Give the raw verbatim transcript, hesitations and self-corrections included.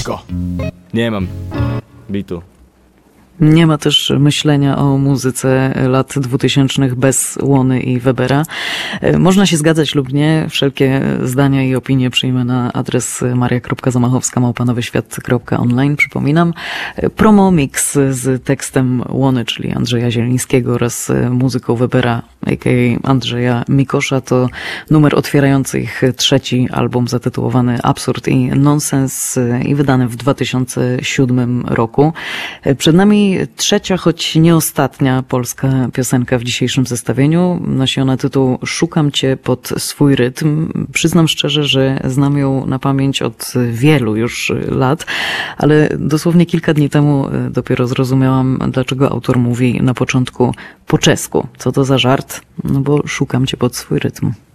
Ciężko. Nie mam bitu. Nie ma też myślenia o muzyce lat dwutysięcznych bez Łony i Webera. Można się zgadzać lub nie. Wszelkie zdania i opinie przyjmę na adres maria kropka zamachowska małpa nowy świat kropka online. Przypominam, promo mix z tekstem Łony, czyli Andrzeja Zielińskiego, oraz muzyką Webera, a k a. Andrzeja Mikosza, to numer otwierający ich trzeci album zatytułowany Absurd i Nonsens i wydany w dwa tysiące siódmym roku. Przed nami trzecia, choć nie ostatnia polska piosenka w dzisiejszym zestawieniu. Nosi ona tytuł Szukam cię pod swój rytm. Przyznam szczerze, że znam ją na pamięć od wielu już lat, ale dosłownie kilka dni temu dopiero zrozumiałam, dlaczego autor mówi na początku po czesku. Co to za żart? No bo szukam cię pod swój rytm.